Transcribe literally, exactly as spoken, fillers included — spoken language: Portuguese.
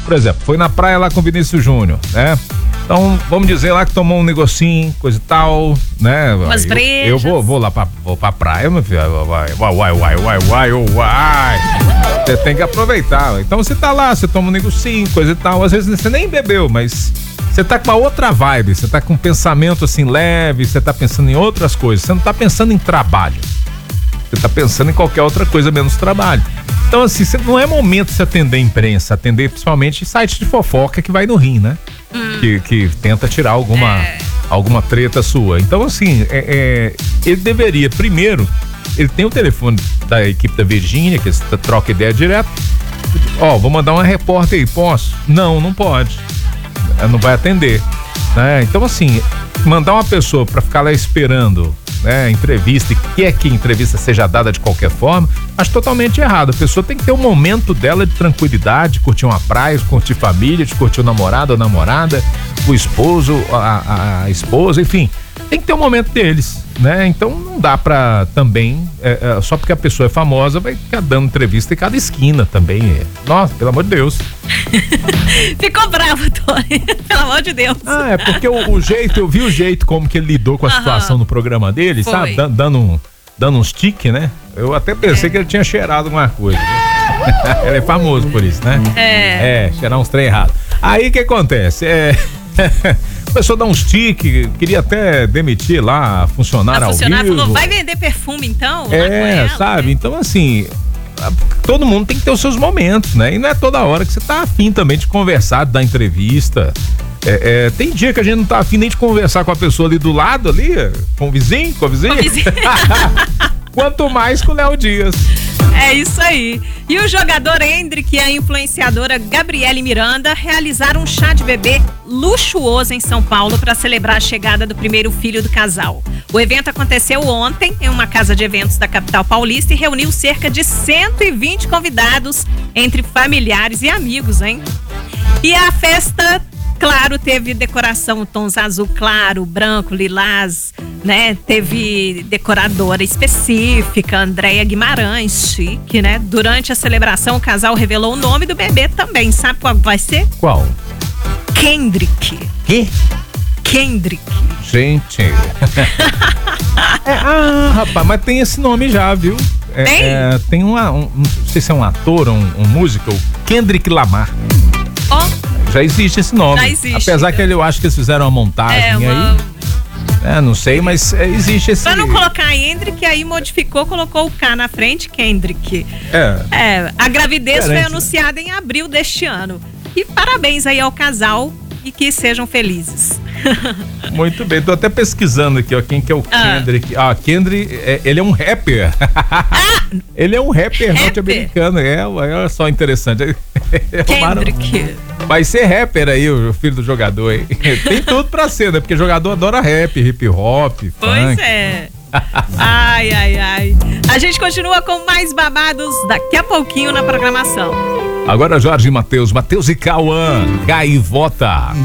por exemplo, foi na praia lá com o Vinícius Júnior, né? Então, vamos dizer lá que tomou um negocinho, coisa e tal, né? Umas eu, brejas. Eu vou, vou lá pra, vou pra praia, meu filho. Vai, vai, vai, vai, vai, vai, vai. Você tem que aproveitar. Então, você tá lá, você toma um negocinho, coisa e tal. Às vezes você nem bebeu, mas você tá com uma outra vibe. Você tá com um pensamento assim leve, você tá pensando em outras coisas. Você não tá pensando em trabalho. Você tá pensando em qualquer outra coisa menos trabalho. Então, assim, não é momento de se atender a imprensa, atender principalmente sites de fofoca que vai no rim, né? Hum. Que, que tenta tirar alguma, é. alguma treta sua. Então, assim, é, é, ele deveria, primeiro, ele tem o telefone da equipe da Virgínia, que você troca ideia direto. Ó, vou mandar uma repórter aí, posso? Não, não pode. Ela não vai atender, né? Então, assim, mandar uma pessoa pra ficar lá esperando, né, entrevista, e quer que a entrevista seja dada de qualquer forma, acho totalmente errado. A pessoa tem que ter um momento dela de tranquilidade, de curtir uma praia, de curtir família, de curtir o namorado ou namorada, o esposo, a, a esposa, enfim, tem que ter um momento deles, né? Então não dá pra também, é, é, só porque a pessoa é famosa, vai ficar dando entrevista em cada esquina também. É. Nossa, pelo amor de Deus. Ficou bravo, Tony, pelo amor de Deus. Ah, é porque o, o jeito, eu vi o jeito como que ele lidou com a uhum. situação no programa dele, Foi. sabe? Dando, dando, um, dando uns tique, né? Eu até pensei é. que ele tinha cheirado alguma coisa. Ele é famoso por isso, né? É. É, cheirar uns trem errado. Aí o que acontece? É... A pessoa dá uns tique, queria até demitir lá a funcionária a ao funcionária vivo. Falou, vai vender perfume então? É, sabe? Então, assim, todo mundo tem que ter os seus momentos, né? E não é toda hora que você tá afim também de conversar, de dar entrevista. É, é, tem dia que a gente não tá afim nem de conversar com a pessoa ali do lado, ali, com o vizinho, com a vizinha. Com o vizinho. Quanto mais com o Léo Dias. É isso aí. E o jogador Hendrick e a influenciadora Gabriele Miranda realizaram um chá de bebê luxuoso em São Paulo para celebrar a chegada do primeiro filho do casal. O evento aconteceu ontem em uma casa de eventos da capital paulista e reuniu cerca de cento e vinte convidados, entre familiares e amigos, hein? E a festa, claro, teve decoração tons azul claro, branco, lilás, né? Teve decoradora específica, Andréia Guimarães, chique, né? Durante a celebração, o casal revelou o nome do bebê também. Sabe qual vai ser? Qual? Kendrick. Quê? Kendrick. Gente. é, ah, rapaz, mas tem esse nome já, viu? É, tem? É, tem uma, um, não sei se é um ator ou um, um músico, Kendrick Lamar. Ó. Oh. Já existe esse nome. Já existe. Apesar que ele, eu acho que eles fizeram uma montagem é, uma... aí. É, não sei, mas é, existe esse... Pra não colocar Hendrick, aí modificou, colocou o K na frente, Kendrick. É. É, a gravidez Diferente, foi anunciada em abril deste ano. E parabéns aí ao casal e que sejam felizes. Muito bem, tô até pesquisando aqui, ó, quem que é o Ah. Kendrick. Ah, Kendrick, é, ele é um rapper. Ah. Ele é um rapper, Rapper. norte-americano, é, olha só interessante. Kendrick. Vai ser rapper aí, o filho do jogador aí. Tem tudo pra ser, né? Porque jogador adora rap, hip hop, Pois funk. é. Ai, ai, ai. A gente continua com mais babados daqui a pouquinho na programação. Agora Jorge e Matheus, Matheus e Cauã, Gaivota.